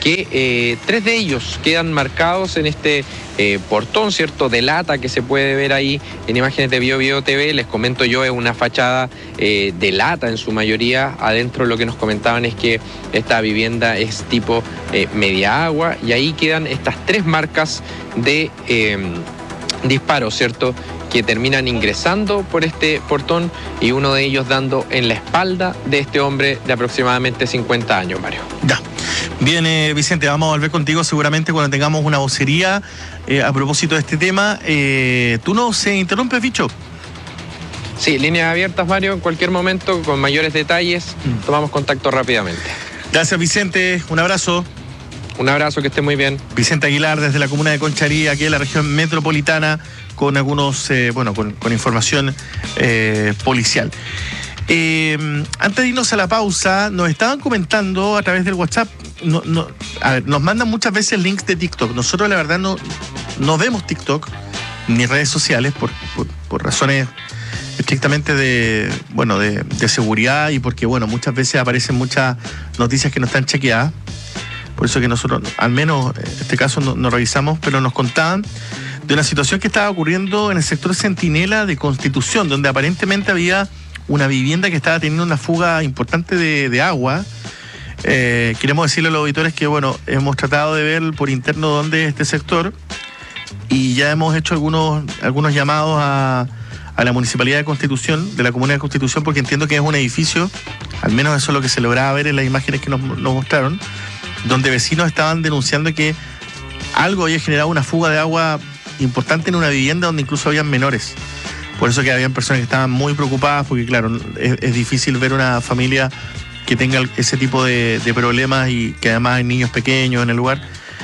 que 3 de ellos quedan marcados en este portón, ¿cierto?, de lata que se puede ver ahí en imágenes de BioBio TV. Les comento yo, es una fachada de lata en su mayoría. Adentro lo que nos comentaban es que esta vivienda es tipo media agua, y ahí quedan estas 3 marcas de disparos, ¿cierto?, que terminan ingresando por este portón, y uno de ellos dando en la espalda de este hombre de aproximadamente 50 años, Mario. Ya. Bien, Vicente, vamos a volver contigo seguramente cuando tengamos una vocería a propósito de este tema. ¿Tú no se interrumpes, Bicho? Sí, líneas abiertas, Mario, en cualquier momento, con mayores detalles, tomamos contacto rápidamente. Gracias, Vicente, un abrazo. Un abrazo, que esté muy bien. Vicente Aguilar, desde la comuna de Conchalí, aquí en la región metropolitana, con algunos, con información policial. Antes de irnos a la pausa, nos estaban comentando a través del WhatsApp, nos mandan muchas veces links de TikTok. Nosotros la verdad no vemos TikTok ni redes sociales por razones estrictamente de seguridad, y porque muchas veces aparecen muchas noticias que no están chequeadas. Por eso que nosotros, al menos en este caso, no revisamos, pero nos contaban de una situación que estaba ocurriendo en el sector Centinela de Constitución, donde aparentemente había una vivienda que estaba teniendo una fuga importante de agua. Queremos decirle a los auditores que, hemos tratado de ver por interno dónde es este sector, y ya hemos hecho algunos llamados a la Municipalidad de Constitución, de la Comuna de Constitución, porque entiendo que es un edificio, al menos eso es lo que se lograba ver en las imágenes que nos mostraron, donde vecinos estaban denunciando que algo había generado una fuga de agua importante en una vivienda donde incluso habían menores. Por eso que habían personas que estaban muy preocupadas, porque claro, es difícil ver una familia que tenga ese tipo de problemas, y que además hay niños pequeños en el lugar.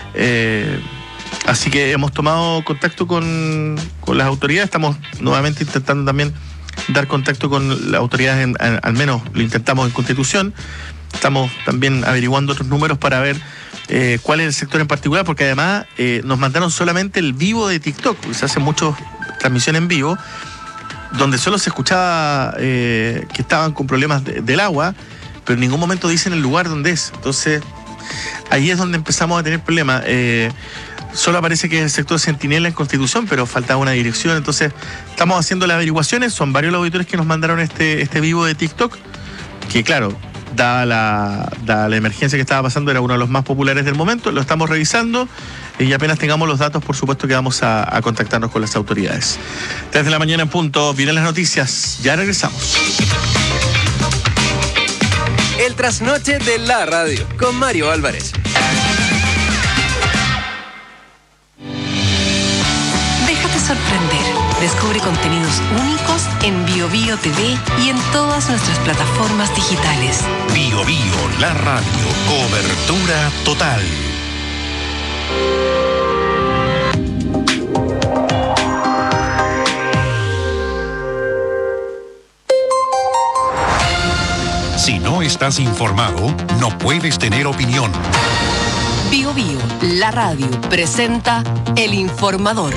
Así que hemos tomado contacto con las autoridades. Estamos nuevamente intentando también dar contacto con las autoridades, al menos lo intentamos en Constitución. Estamos también averiguando otros números para ver cuál es el sector en particular, porque además nos mandaron solamente el vivo de TikTok. Se hacen muchas transmisiones en vivo, donde solo se escuchaba que estaban con problemas del agua, pero en ningún momento dicen el lugar donde es. Entonces, ahí es donde empezamos a tener problemas. Solo aparece que es el sector Centinela en Constitución, pero faltaba una dirección. Entonces, estamos haciendo las averiguaciones. Son varios los auditores que nos mandaron este vivo de TikTok, que claro, dada la emergencia que estaba pasando, era uno de los más populares del momento. Lo estamos revisando, y apenas tengamos los datos, por supuesto que vamos a contactarnos con las autoridades. 3 de la mañana en punto, vienen las noticias, ya regresamos. El trasnoche de la radio, con Mario Álvarez. Déjate sorprender. Descubre contenidos únicos en BioBio TV y en todas nuestras plataformas digitales. BioBio, la radio, cobertura total. Si no estás informado, no puedes tener opinión. BioBio, la radio, presenta El Informador.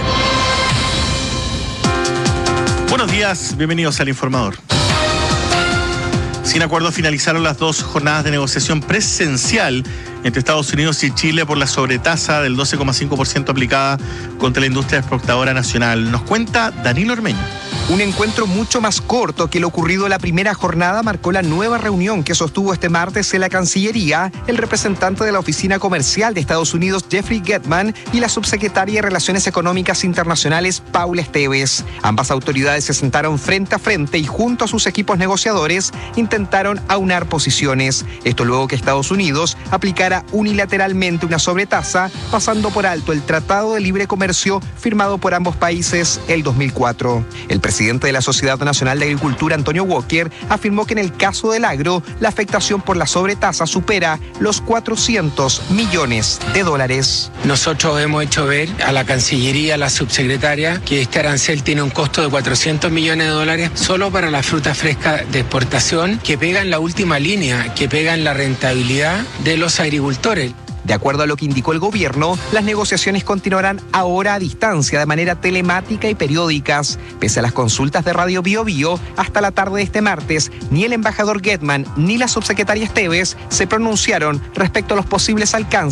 Buenos días, bienvenidos al Informador. Sin acuerdo finalizaron las 2 jornadas de negociación presencial entre Estados Unidos y Chile por la sobretasa del 12,5% aplicada contra la industria exportadora nacional. Nos cuenta Danilo Ormeño. Un encuentro mucho más corto que lo ocurrido en la primera jornada marcó la nueva reunión que sostuvo este martes en la Cancillería el representante de la Oficina Comercial de Estados Unidos, Jeffrey Gettman, y la subsecretaria de Relaciones Económicas Internacionales, Paula Esteves. Ambas autoridades se sentaron frente a frente y junto a sus equipos negociadores intentaron aunar posiciones. Esto luego que Estados Unidos aplicara unilateralmente una sobretasa, pasando por alto el Tratado de Libre Comercio firmado por ambos países el 2004. El presidente de la Sociedad Nacional de Agricultura, Antonio Walker, afirmó que en el caso del agro, la afectación por la sobretasa supera los $400 millones. Nosotros hemos hecho ver a la Cancillería, a la subsecretaria, que este arancel tiene un costo de $400 millones solo para la fruta fresca de exportación, que pega en la última línea, que pega en la rentabilidad de los agricultores. De acuerdo a lo que indicó el gobierno, las negociaciones continuarán ahora a distancia de manera telemática y periódicas. Pese a las consultas de Radio BioBio, hasta la tarde de este martes, ni el embajador Gettman ni la subsecretaria Esteves se pronunciaron respecto a los posibles alcances